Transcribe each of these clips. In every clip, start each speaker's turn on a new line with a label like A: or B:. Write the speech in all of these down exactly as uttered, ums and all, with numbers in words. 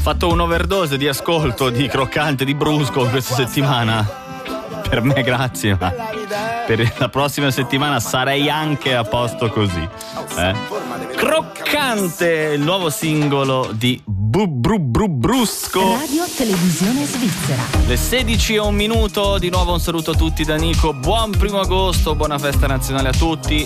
A: fatto un'overdose di ascolto di Croccante di Brusco questa settimana. Per me grazie, ma per la prossima settimana sarei anche a posto così. Eh? Croccante, il nuovo singolo di Bu Bru Bru Brusco.
B: Radio Televisione Svizzera.
A: Le sedici e un minuto, di nuovo un saluto a tutti da Nico. Buon primo agosto, buona festa nazionale a tutti.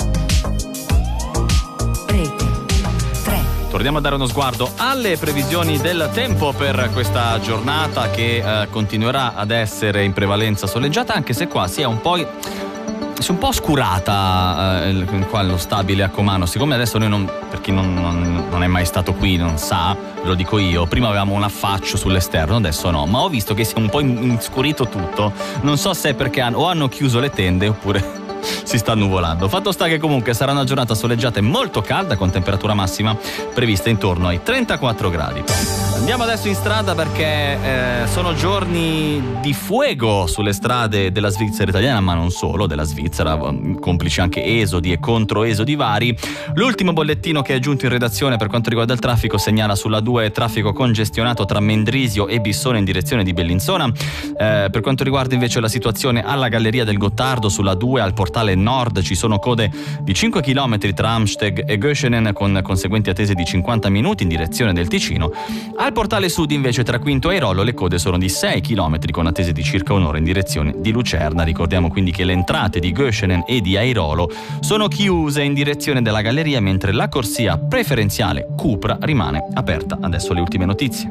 B: Rete tre.
A: Torniamo a dare uno sguardo alle previsioni del tempo per questa giornata che eh, continuerà ad essere in prevalenza soleggiata, anche se qua si è un po' si è un po' oscurata eh, il, qua lo stabile a Comano. Siccome adesso noi non, per chi non, non, non è mai stato qui non sa, ve lo dico io, prima avevamo un affaccio sull'esterno, adesso no, ma ho visto che si è un po' inscurito tutto. Non so se è perché hanno, o hanno chiuso le tende oppure si sta nuvolando. Fatto sta che comunque sarà una giornata soleggiata e molto calda, con temperatura massima prevista intorno ai trentaquattro gradi. Andiamo adesso in strada perché eh, sono giorni di fuego sulle strade della Svizzera italiana, ma non solo, della Svizzera, complici anche esodi e controesodi vari. L'ultimo bollettino che è giunto in redazione per quanto riguarda il traffico segnala sulla due traffico congestionato tra Mendrisio e Bissone in direzione di Bellinzona. Eh, per quanto riguarda invece la situazione alla Galleria del Gottardo, sulla due al portale nord ci sono code di cinque chilometri tra Amsteg e Göschenen con conseguenti attese di cinquanta minuti in direzione del Ticino. Al portale sud invece tra Quinto e Airolo le code sono di sei chilometri con attese di circa un'ora in direzione di Lucerna. Ricordiamo quindi che le entrate di Göschenen e di Airolo sono chiuse in direzione della galleria, mentre la corsia preferenziale Cupra rimane aperta. Adesso le ultime notizie.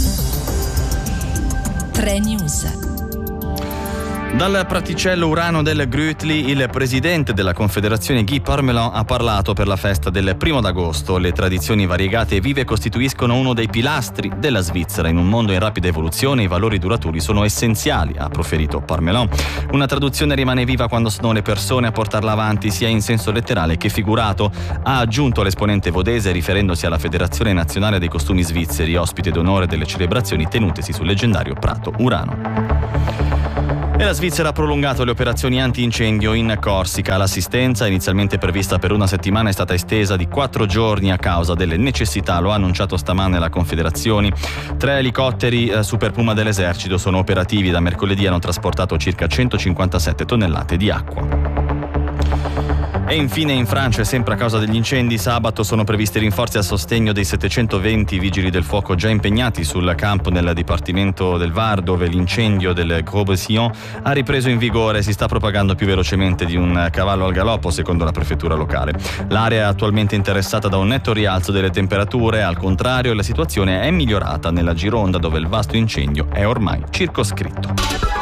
B: tre News.
A: Dal praticello urano del Grütli, il presidente della Confederazione Guy Parmelin ha parlato per la festa del primo d'agosto. Le tradizioni variegate e vive costituiscono uno dei pilastri della Svizzera. In un mondo in rapida evoluzione i valori duraturi sono essenziali, ha proferito Parmelin. Una traduzione rimane viva quando sono le persone a portarla avanti, sia in senso letterale che figurato, ha aggiunto l'esponente vodese riferendosi alla Federazione Nazionale dei Costumi Svizzeri, ospite d'onore delle celebrazioni tenutesi sul leggendario prato urano. E la Svizzera ha prolungato le operazioni antincendio in Corsica. L'assistenza, inizialmente prevista per una settimana, è stata estesa di quattro giorni a causa delle necessità, lo ha annunciato stamane la Confederazione. Tre elicotteri eh, Super Puma dell'esercito sono operativi da mercoledì e hanno trasportato circa centocinquantasette tonnellate di acqua. E infine in Francia, sempre a causa degli incendi, sabato sono previsti rinforzi a sostegno dei settecentoventi vigili del fuoco già impegnati sul campo nel dipartimento del Var, dove l'incendio del Gros-Bessillon ha ripreso in vigore e si sta propagando più velocemente di un cavallo al galoppo, secondo la prefettura locale. L'area è attualmente interessata da un netto rialzo delle temperature, al contrario la situazione è migliorata nella Gironda, dove il vasto incendio è ormai circoscritto.